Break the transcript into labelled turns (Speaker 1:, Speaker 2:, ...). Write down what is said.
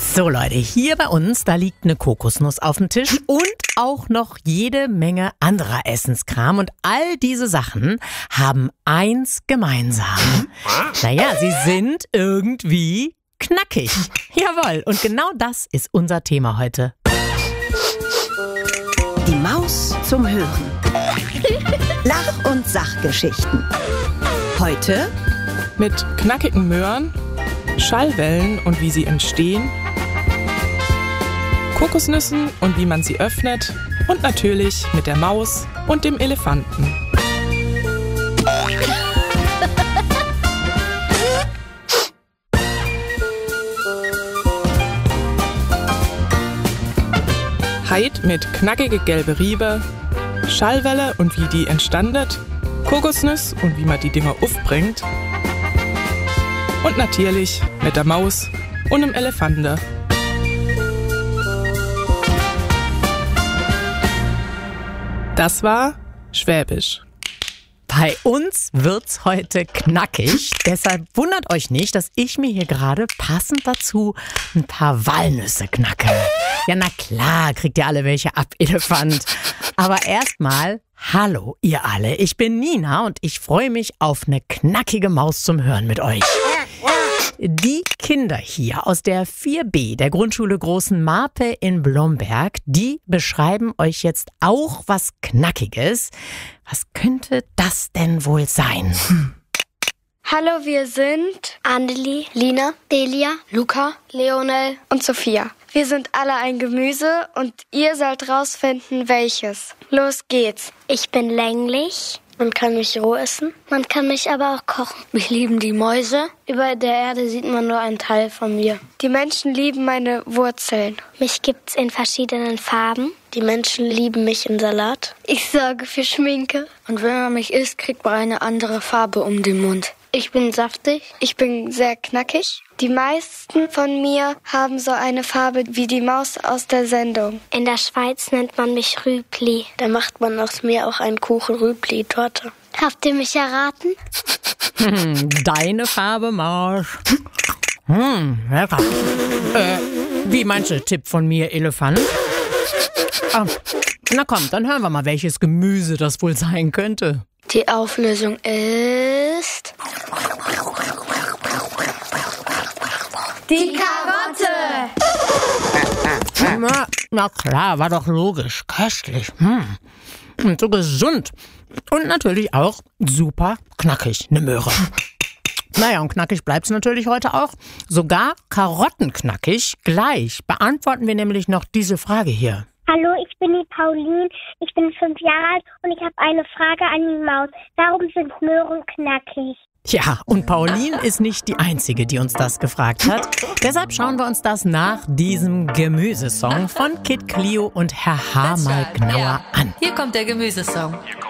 Speaker 1: So Leute, hier bei uns, da liegt eine Kokosnuss auf dem Tisch und auch noch jede Menge anderer Essenskram. Und all diese Sachen haben eins gemeinsam. Naja, sie sind irgendwie knackig. Jawohl, und genau das ist unser Thema heute.
Speaker 2: Die Maus zum Hören. Lach- und Sachgeschichten. Heute
Speaker 3: mit knackigen Möhren, Schallwellen und wie sie entstehen, Kokosnüssen und wie man sie öffnet und natürlich mit der Maus und dem Elefanten. Heid mit knackige gelbe Riebe, Schallwelle und wie die entstandet, Kokosnuss und wie man die Dinger aufbringt und natürlich mit der Maus und dem Elefanten. Das war Schwäbisch.
Speaker 1: Bei uns wird's heute knackig, deshalb wundert euch nicht, dass ich mir hier gerade passend dazu ein paar Walnüsse knacke. Ja, na klar, kriegt ihr alle welche ab, Elefant. Aber erstmal, hallo ihr alle, ich bin Nina und ich freue mich auf eine knackige Maus zum Hören mit euch. Die Kinder hier aus der 4b der Grundschule Großen Marpe in Blomberg, die beschreiben euch jetzt auch was Knackiges. Was könnte das denn wohl sein?
Speaker 4: Hallo, wir sind Anneli, Lina, Delia, Luca, Leonel und Sophia. Wir sind alle ein Gemüse und ihr sollt rausfinden, welches. Los geht's. Ich bin länglich. Man kann mich roh essen. Man kann mich aber auch kochen. Mich lieben die Mäuse. Über der Erde sieht man nur einen Teil von mir. Die Menschen lieben meine Wurzeln. Mich gibt's in verschiedenen Farben. Die Menschen lieben mich in Salat. Ich sorge für Schminke. Und wenn man mich isst, kriegt man eine andere Farbe um den Mund. Ich bin saftig. Ich bin sehr knackig. Die meisten von mir haben so eine Farbe wie die Maus aus der Sendung. In der Schweiz nennt man mich Rübli. Da macht man aus mir auch einen Kuchen Rübli-Torte. Habt ihr mich erraten?
Speaker 1: Deine Farbe, Marsch. Lecker. Wie meinst du, Tipp von mir, Elefant? Ah, na komm, dann hören wir mal, welches Gemüse das wohl sein könnte.
Speaker 4: Die Auflösung ist... Die Karotte!
Speaker 1: Na klar, war doch logisch. Köstlich. Und so gesund. Und natürlich auch super knackig, eine Möhre. Naja, und knackig bleibt's natürlich heute auch. Sogar karottenknackig. Gleich beantworten wir nämlich noch diese Frage hier.
Speaker 5: Hallo, ich bin die Pauline, ich bin 5 Jahre alt und ich habe eine Frage an die Maus. Warum sind Möhren knackig?
Speaker 1: Ja, und Pauline ist nicht die Einzige, die uns das gefragt hat. Deshalb schauen wir uns das nach diesem Gemüsesong von Kid Clio und Herr H. mal genauer an.
Speaker 6: Hier kommt der Gemüsesong.